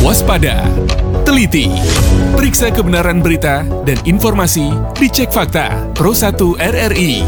Waspada, teliti, periksa kebenaran berita dan informasi, dicek fakta. Pro 1 RRI.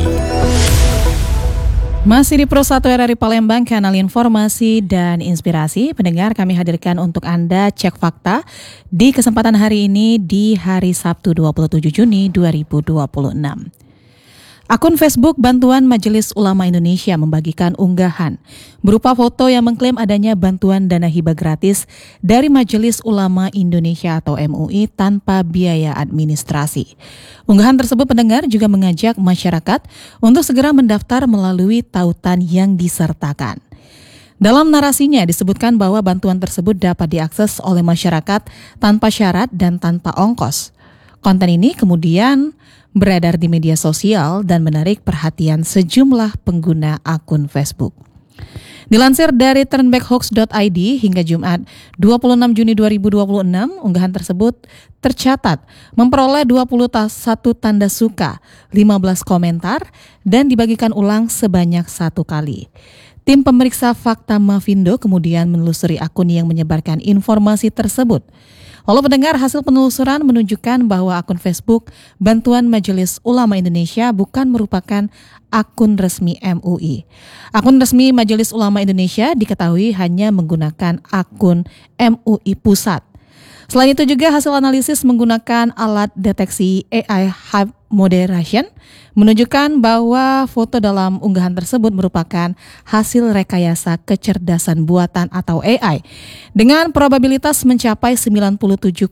Masih di Pro 1 RRI Palembang, kanal informasi dan inspirasi. Pendengar, kami hadirkan untuk Anda cek fakta di kesempatan hari ini di hari Sabtu 27 Juni 2026. Akun Facebook Bantuan Majelis Ulama Indonesia membagikan unggahan berupa foto yang mengklaim adanya bantuan dana hibah gratis dari Majelis Ulama Indonesia atau MUI tanpa biaya administrasi. Unggahan tersebut, pendengar, juga mengajak masyarakat untuk segera mendaftar melalui tautan yang disertakan. Dalam narasinya disebutkan bahwa bantuan tersebut dapat diakses oleh masyarakat tanpa syarat dan tanpa ongkos. Konten ini kemudian beredar di media sosial dan menarik perhatian sejumlah pengguna akun Facebook. Dilansir dari turnbackhoax.id hingga Jumat 26 Juni 2026, unggahan tersebut tercatat memperoleh 21 tanda suka, 15 komentar, dan dibagikan ulang sebanyak 1 kali. Tim pemeriksa fakta Mavindo kemudian menelusuri akun yang menyebarkan informasi tersebut. Lalu pendengar, hasil penelusuran menunjukkan bahwa akun Facebook Bantuan Majelis Ulama Indonesia bukan merupakan akun resmi MUI. Akun resmi Majelis Ulama Indonesia diketahui hanya menggunakan akun MUI Pusat. Selain itu juga hasil analisis menggunakan alat deteksi AI Hype Moderation menunjukkan bahwa foto dalam unggahan tersebut merupakan hasil rekayasa kecerdasan buatan atau AI dengan probabilitas mencapai 97,2%.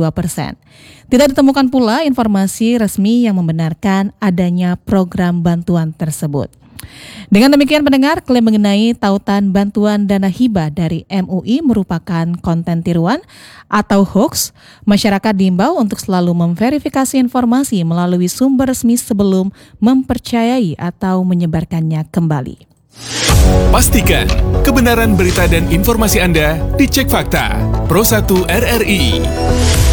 Tidak ditemukan pula informasi resmi yang membenarkan adanya program bantuan tersebut. Dengan demikian, pendengar, klaim mengenai tautan bantuan dana hibah dari MUI merupakan konten tiruan atau hoax. Masyarakat diimbau untuk selalu memverifikasi informasi melalui sumber resmi sebelum mempercayai atau menyebarkannya kembali. Pastikan kebenaran berita dan informasi Anda dicek fakta. Pro 1 RRI.